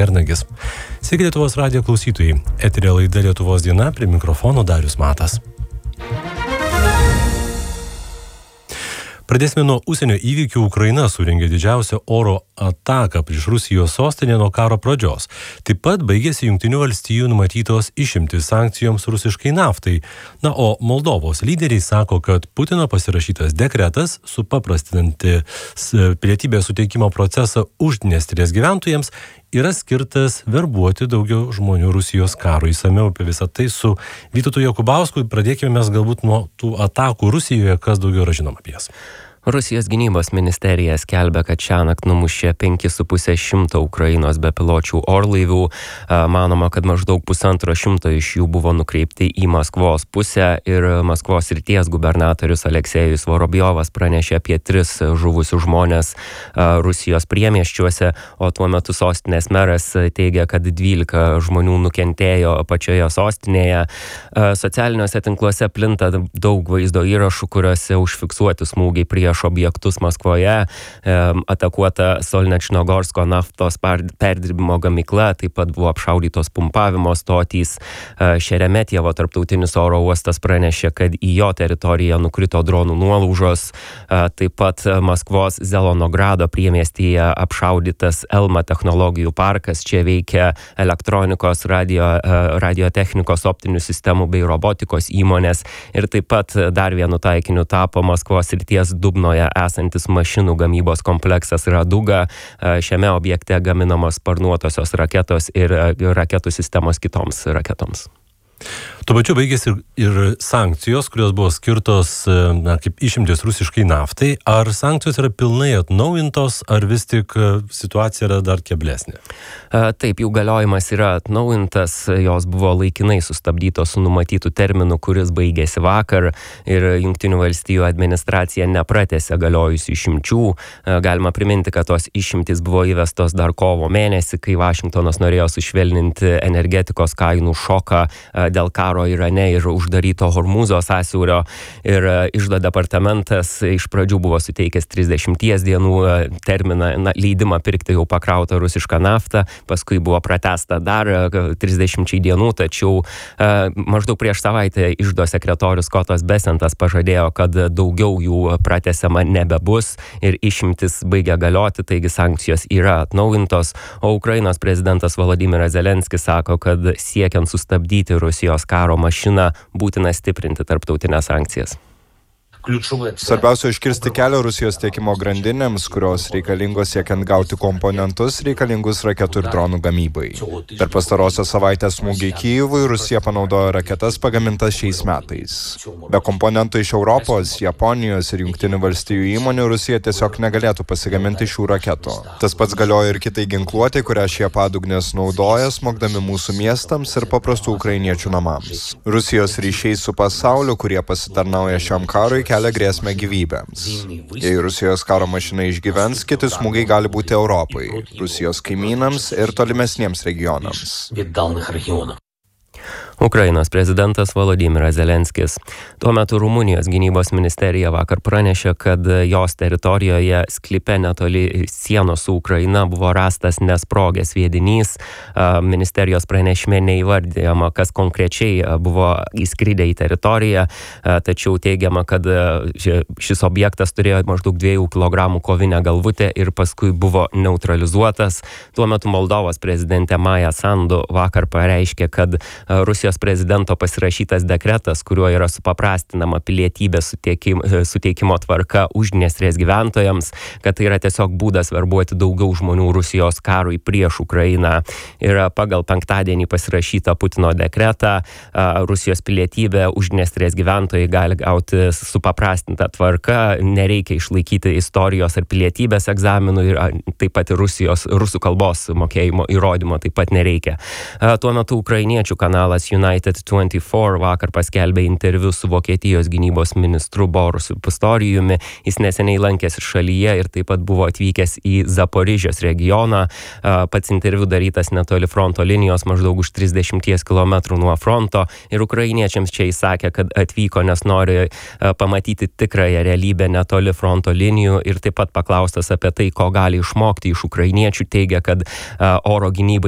Kernagis. Sveiki Lietuvos radijo klausytojai. Eteryje laida Lietuvos diena, prie mikrofono Darius Matas. Pradėsime nuo užsienio įvykių. Ukraina surengė didžiausią oro ataką prieš Rusijos sostinę nuo karo pradžios. Taip pat baigėsi Jungtinių valstijų numatytos išimtis sankcijoms rusiškai naftai. Na, o Moldovos lyderiai sako, kad Putino pasirašytas dekretas supaprastinantis pilietybės suteikimo procesą Uždniestrės gyventojams yra skirtas verbuoti daugiau žmonių Rusijos karui. Išsamiau apie visą tai su Vytautu Jokubausku. Pradėkime mes galbūt nuo tų atakų Rusijoje, kas daugiau yra žinoma apie jas. Rusijos gynybos ministerija skelbia, kad šiąnakt numušė 5,5 Ukrainos bepiločių orlaivių. Manoma, kad maždaug 150 iš jų buvo nukreipti į Maskvos pusę ir Maskvos srities gubernatorius Aleksejus Vorobjovas pranešė apie 3 žuvusius žmonės Rusijos priemiesčiuose, o tuo metu sostinės meras teigia, kad 12 žmonių nukentėjo pačioje sostinėje. Socialiniuose tinkluose plinta daug vaizdo įrašų, kuriuose užfiksuoti smūgiai prieš objektus Maskvoje, atakuota Solnečnogorsko naftos perdirbimo gamykla, taip pat buvo apšaudytos pumpavimo stotys. Šeremetjevo tarptautinis oro uostas pranešė, kad į jo teritoriją nukrito dronų nuolaužos. Taip pat Maskvos Zelonogrado priemiestyje apšaudytas Elma technologijų parkas. Čia veikia elektronikos, radiotechnikos, optinių sistemų bei robotikos įmonės. Ir taip pat dar vienu taikiniu tapo Maskvos srities Dubnoje esantis mašinų gamybos kompleksas Raduga. Šiame objekte gaminamos sparnuotosios raketos ir raketų sistemos kitoms raketoms. Tuo pačiu baigėsi ir sankcijos, kurios buvo skirtos kaip išimtis rusiškai naftai. Ar sankcijos yra pilnai atnaujintos, ar vis tik situacija yra dar keblesnė? Taip, jų galiojimas yra atnaujintas, jos buvo laikinai sustabdytos su numatytų terminu, kuris baigėsi vakar, ir Jungtinių valstijų administracija nepratęsė galiojusių išimčių. Galima priminti, kad tos išimtys buvo įvestos dar kovo mėnesį, kai Vašingtonas norėjo sušvelninti energetikos kainų šoką dėl karo Irane ir uždaryto Hormūzo sąsiaurio, ir Iždo departamentas iš pradžių buvo suteikęs 30 dienų terminą, leidimą pirkti jau pakrautą rusišką naftą, paskui buvo pratęsta dar 30 dienų, tačiau maždaug prieš savaitę Iždo sekretorius Scottas Bessentas pažadėjo, kad daugiau jų pratęsiama nebebus ir išimtis baigia galioti, taigi sankcijos yra atnaujintos, o Ukrainos prezidentas Volodymyras Zelenskis sako, kad siekiant sustabdyti Rusijos karo mašiną būtina stiprinti tarptautinės sankcijas. Svarbiausia užkirsti kelią Rusijos tiekimo grandinėms, kurios reikalingos siekiant gauti komponentus reikalingus raketų ir dronų gamybai. Per pastarosios savaitės smūgį Kijevui Rusija panaudojo raketas pagamintas šiais metais. Be komponentų iš Europos, Japonijos ir Jungtinių valstijų įmonių Rusija tiesiog negalėtų pasigaminti šių raketų. Tas pats galioja ir kitai ginkluotė, kurią šie padugnės naudoja, smogdami mūsų miestams ir paprastų ukrainiečių namams. Rusijos ryšiai su pasauliu, kurie pasitarnauja šiam karui, kelia grėsmę gyvybėms. Jei Rusijos karo mašina išgyvens, kiti smūgiai gali būti Europai, Rusijos kaimynams ir tolimesniems regionams. Ukrainos prezidentas Volodymyras Zelenskis. Tuo metu Rumunijos gynybos ministerija vakar pranešė, kad jos teritorijoje sklype netoli sienos su Ukraina buvo rastas nesprogęs sviedinys. Ministerijos pranešime neįvardijama, kas konkrečiai buvo įskridę į teritoriją, tačiau teigiama, kad šis objektas turėjo maždaug 2 kg kovinę galvutę ir paskui buvo neutralizuotas. Tuo metu Moldovos prezidentė Maja Sandu vakar pareiškė, kad Rusijos prezidento pasirašytas dekretas, kuriuo yra supaprastinama pilietybės suteikimo tvarka Uždniestrės gyventojams, kad tai yra tiesiog būdas verbuoti daugiau žmonių Rusijos karui prieš Ukrainą. Ir pagal penktadienį pasirašytą Putino dekretą Rusijos pilietybę Uždniestrės gyventojai gali gauti supaprastintą tvarką, nereikia išlaikyti istorijos ar pilietybės egzaminų ir taip pat ir rusų kalbos mokėjimo įrodymo taip pat nereikia. Tuo metu ukrainiečių kanalas United 24 vakar paskelbė interviu su Vokietijos gynybos ministru Borusu Pistorijumi. Jis neseniai lankėsi šalyje ir taip pat buvo atvykęs į Zaporižės regioną. Pats interviu darytas netoli fronto linijos, maždaug už 30 km nuo fronto. Ir ukrainiečiams čia įsakė, kad atvyko, nes nori pamatyti tikrąją realybę netoli fronto linijų. Ir taip pat paklaustas apie tai, ko gali išmokti iš ukrainiečių, teigia, kad oro gynybai